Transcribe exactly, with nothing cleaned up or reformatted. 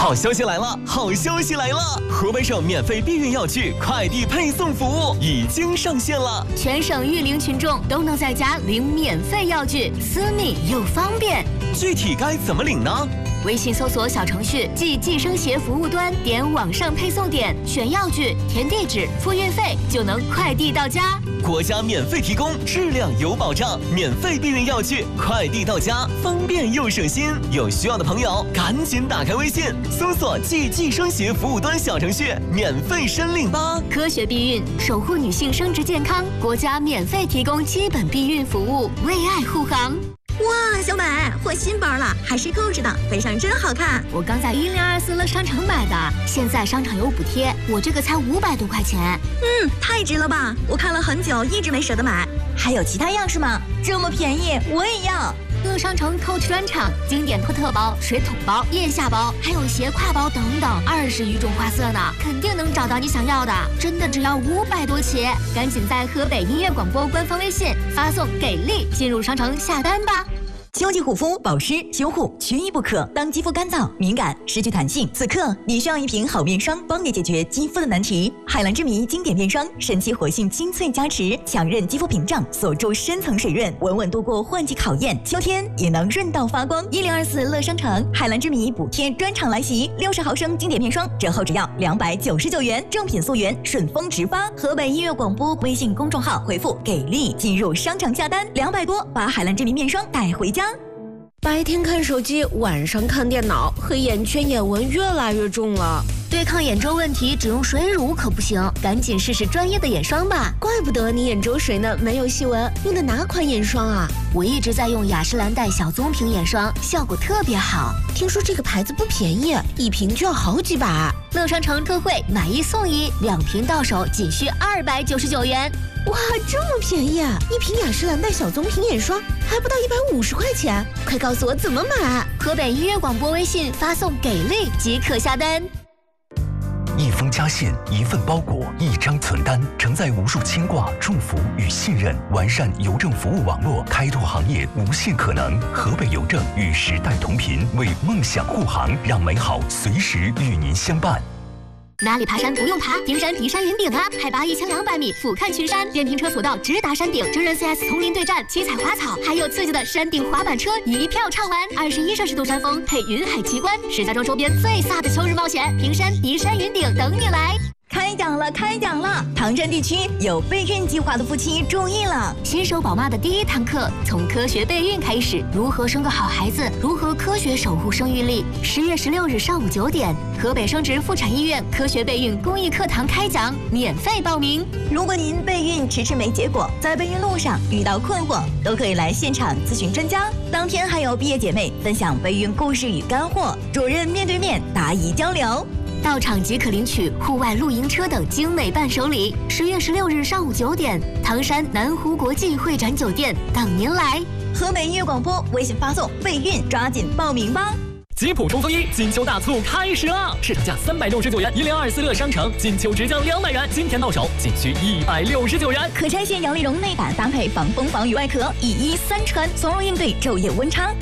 好消息来了！好消息来了！河北省免费避孕药具快递配送服务已经上线了， 全省育龄群众都能在家领免费药具，私密又方便。 具体该怎么领呢？ 微信搜索小程序即计生协服务端，点网上配送点，选药具，填地址，付运费，就能快递到家。 国家免费提供，质量有保障，免费避孕药具快递到家，方便又省心。有需要的朋友赶紧打开微信，搜索即计生协服务端小程序，免费申领吧。 科学避孕，守护女性生殖健康，国家免费提供基本避孕服务，为爱护航。 哇，小买换新包了，还是购置的，背上真好看。 我刚在一零二四乐商城买的，现在商场有补贴，我这个才五百多块钱。 嗯，太值了吧！我看了很久，一直没舍得买。还有其他样式吗？这么便宜，我也要。 乐商城 Coach 专场，经典托特包、水桶包、腋下包，还有斜挎包等等，二十余种花色呢，肯定能找到你想要的。真的只要五百多起，赶紧在河北音乐广播官方微信发送“给力”进入商城下单吧。 秋季护肤保湿修护缺一不可。当肌肤干燥、敏感、失去弹性，此刻你需要一瓶好面霜，帮你解决肌肤的难题。海蓝之谜经典面霜，神奇活性精粹加持，强韧肌肤屏障，锁住深层水润，稳稳度过换季考验。秋天也能润到发光。一零二四乐商城海蓝之谜补贴专场来袭，六十毫升经典面霜折后只要两百九十九元，正品溯源，顺丰直发。河北音乐广播微信公众号回复“给力”进入商场下单，两百多把海蓝之谜面霜带回家。 白天看手机，晚上看电脑，黑眼圈、眼纹越来越重了。 对抗眼周问题，只用水乳可不行，赶紧试试专业的眼霜吧。 怪不得你眼周水嫩，没有细纹，用的哪款眼霜啊？ 我一直在用雅诗兰黛小棕瓶眼霜，效果特别好。 听说这个牌子不便宜，一瓶就要好几百。 乐商城特惠，买一送一，两瓶到手仅需二百九十九元。 哇，这么便宜啊！一瓶雅诗兰黛小棕瓶眼霜还不到一百五十块钱，快告诉我怎么买！ 河北音乐广播微信发送“给力”即可下单。 一封家信，一份包裹，一张存单，承载无数牵挂、祝福与信任。完善邮政服务网络，开拓行业无限可能。河北邮政与时代同频，为梦想护航，让美好随时与您相伴。 哪里爬山不用爬，丁山迪山云顶啊！海拔一千两百米，俯瞰群山，电瓶车索道直达山顶，真人 C S 丛林对战，七彩花草，还有刺激的山顶滑板车，一票畅玩。二十一摄氏度山峰配云海奇观，石家庄周边最飒的秋日冒险，平山迪山云顶等你来。 开讲了，开讲了！唐山地区有备孕计划的夫妻注意了， 新手宝妈的第一堂课，从科学备孕开始，如何生个好孩子，如何科学守护生育力。十月十六日上午九点，河北生殖妇产医院科学备孕公益课堂开讲，免费报名。 如果您备孕迟迟没结果，在备孕路上遇到困惑，都可以来现场咨询专家。当天还有毕业姐妹分享备孕故事与干货，主任面对面答疑交流。 到场即可领取户外露营车等精美伴手礼。十月十六日上午九点，唐山南湖国际会展酒店等您来。 河北音乐广播微信发送备孕，抓紧报名吧！ 吉普冲锋衣金秋大促开始了，市场价三百六十九元，一零二四乐商城金秋直降两百元，今天到手仅需一百六十九元。 可拆卸摇粒绒内胆搭配防风防雨外壳，一衣三穿，从容应对昼夜温差。